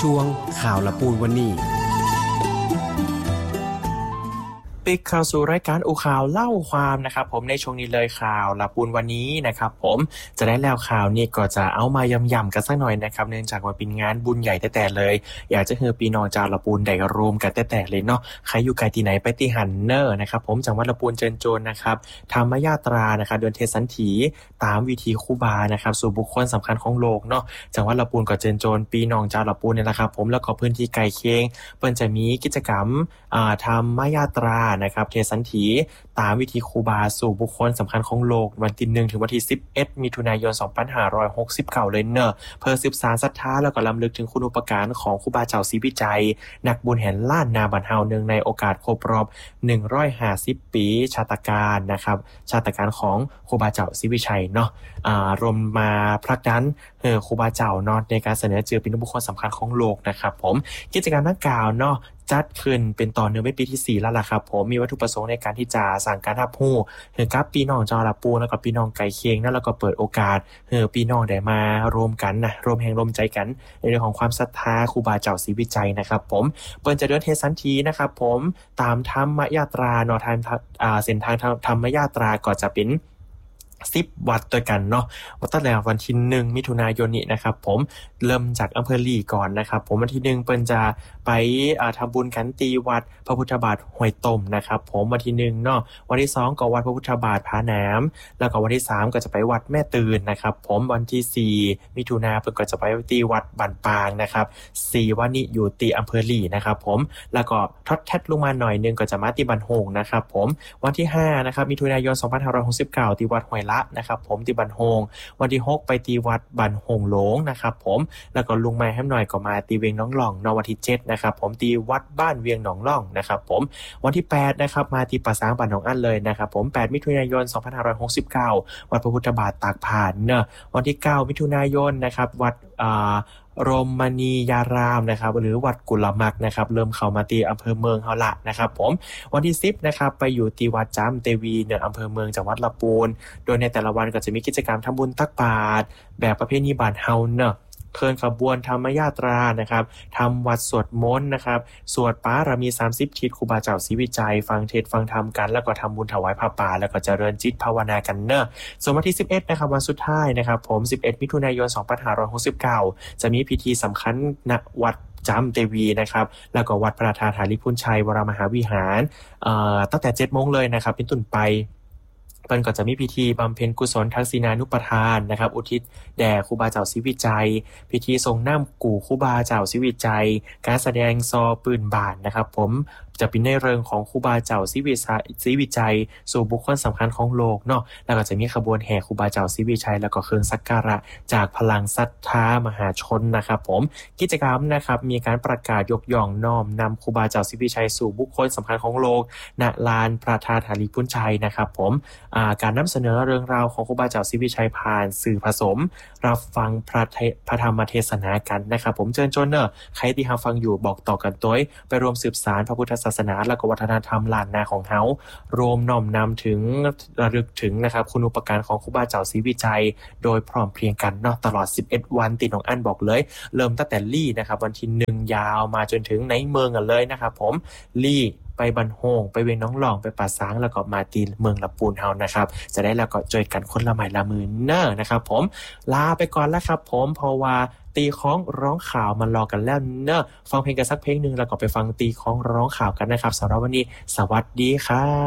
ช่วงข่าวละปูนวันนี้ปิดข่าวสู่รายการอูข่าวเล่าความนะครับผมในช่วงนี้เลยข่าวละปูนวันนี้นะครับผมจะได้แล้วข่าวนี่ก็จะเอามายำๆกันสักหน่อยนะครับเนื่องจากว่าเป็นงานบุญใหญ่แต่เลยอยากจะให้พี่น้องชาวละปูนได้รวมกันแต่เลยเนาะใครอยู่ไกลที่ไหนไปที่หันเนอร์นะครับผมจังหวัดละปูนเจิญโจรนะครับธรรมยาตรานะครับเดินเทศสันถีตามวิธีครูบานะครับสู่บุคคลสำคัญของโลกเนาะจังหวัดละปูนก็เจิญโจรพี่น้องชาวละปูนเนี่ยแหละครับผมแล้วก็พื้นที่ใกล้เคียงเปิ้นจะมีกิจกรรมธรรมยาตรานะครับเทศสันถีตามวิธีครูบาสู่บุคคลสำคัญของโลกวันที่1ถึงวันที่11มิถุนายน2569เลยเนอะเพื่อสืบสานศรัทธาแล้วก็รำลึกถึงคุณูปการของครูบาเจ้าศรีวิจัยนักบุญแห่งล้านนาบ้านเฮาเนื่องในโอกาสครบรอบ150ปีชาตการนะครับชาตการของครูบาเจ้าศรีวิชัยเนาะรวมมาผลักดันครูบาเจ้าเนาะในการเสนอชื่อเป็นบุคคลสำคัญของโลกนะครับผมกิจกรรมดังกล่าวเนาะจัดขึ้นเป็นต่อเนื่องเป็นปีที่4แล้วล่ะครับผมมีวัตถุประสงค์ในการที่จะสร้างการรับรู้ให้กับพี่น้องชาวละปูแล้วก็พี่น้องไกลเคียงแล้วก็เปิดโอกาสให้พี่น้องได้มารวมกันนะรวมแห่งรวมใจกันในเรื่องของความศรัทธาครูบาเจ้าศรีวิจัยนะครับผมเปิ้นจะเดินเทศสันถีนะครับผมตามธรรมยาตราเนาะทางเส้นทางธรรมยาตราก็จะเป็น10วัดด้วยกันเนาะตั้งแต่วันที่1มิถุนายนนี้นะครับผมเริ่มจากอำเภอลี่ก่อนนะครับผมวันที่1เปิ้นจะไปทำบุญกันตีวัดพระพุทธบาทห้วยต้มนะครับผมวันที่1เนาะวันที่2ก็วัดพระพุทธบาทผาหนามแล้วก็วันที่3ก็จะไปวัดแม่ตื่นนะครับผมวันที่4มิถุนายนเปิ้นก็จะไปตีวัดบ้านปางนะครับ4วันนี้อยู่ตีอำเภอลี่นะครับผมแล้วก็ทดแทดลงมาหน่อยนึงก็จะมาตีบ้านโฮงนะครับผมวันที่5นะครับมิถุนายน2569ตีวัดห้วยละนะครับผมตีบันโฮงวันที่6ไปตีวัดบันโฮงหลงนะครับผมแล้วก็ลุงไม้ให้หน่อยก็มาตีเวียงน้องหล่องในวันที่7นะครับผมตีวัดบ้านเวียงหนองล่องนะครับผมวันที่8นะครับมาตีป่าสางบ้านหนองอั้นเลยนะครับผม8มิถุนายน2569วัดพระพุทธบาทตากผ่านเนอะวันที่9มิถุนายนนะครับวัดโรมณียารามนะครับหรือวัดกุลมักนะครับเริ่มเข้ามาตีอำเภอเมืองเฮาละนะครับผมวันที่10นะครับไปอยู่ที่วัดจ้ำเตวีเหนืออำเภอเมืองจังหวัดลำพูนโดยในแต่ละวันก็จะมีกิจกรรมทำบุญตักบาตรแบบประเพณีบ้านเฮาเนอะเคลื่อนขบวนธรรมยาตรานะครับทำวัดสวดมนต์นะครับสวดปารามี30ทิศครูบาเจ้าศรีวิจัยฟังเทศน์ฟังธรรมกันแล้วก็ทำบุญถวายผ้าป่าแล้วก็เจริญจิตภาวนากันเนอะส่วนวันที่11นะครับวันสุดท้ายนะครับผม11มิถุนายน2569จะมีพิธีสำคัญณวัดจ้ำเตวีนะครับแล้วก็วัดพระธาตุหาริพุนชัยวรมหาวิหารตั้งแต่ 7:00 นเลยนะครับเป็นต้นไปเปิ้นก็จะมีพิธีบำเพ็ญกุศลทักษิณานุปทานนะครับอุทิศแด่ครูบาเจ้าศรีวิจัยพิธีทรงน้ำกู่ครูบาเจ้าศรีวิจัยการแสดงซอปืนบานนะครับผมจะเป็นในเรื่องของครูบาเจ้าศรีวิจัยสู่บุคคลสำคัญของโลกเนาะแล้วก็จะมีขบวนแห่ครูบาเจ้าศรีวิชัยแล้วก็เครื่องสักการะจากพลังศรัทธามหาชนนะครับผมกิจกรรมนะครับมีการประกาศยกย่องน้อมนำครูบาเจ้าศรีวิชัยสู่บุคคลสำคัญของโลกณลานพระธาตุหาริพุนชัยนะครับผมการนำเสนอเรื่องราวของครูบาเจ้าศรีวิชัยผ่านสื่อผสมรับฟังพระธรรมเทศนากันนะครับผมเชิญชวนเนอะใครที่ฟังอยู่บอกต่อกันตัวไปรวมสืบสานพระพุทธศาสนาและก็วัฒนธรรมล้านนาของเฮารวมน้อมนำถึงระลึกถึงนะครับคุณูปการของครูบาเจ้าศรีวิจัยโดยพร้อมเพรียงกันเนาะตลอด11วันติดน้องอั้นบอกเลยเริ่มตั้งแต่ลี่นะครับวันที่1ยาวมาจนถึงในเมืองกันเลยนะครับผมลี่ไปบันโฮงไปเวียงน้องหล่องไปป่าซ้างแล้วก็มาตีเมืองลำปูนเฮานะครับจะได้แล้วก็จอยกันคนละไม้ละมือเนอะนะครับผมลาไปก่อนแล้วครับผมเพราะว่าตีค้องร้องข่าวมันรอกันแล้วเนอะฟังเพลงกันสักเพลงนึงแล้วก็ไปฟังตีค้องร้องข่าวกันนะครับสำหรับวันนี้สวัสดีครับ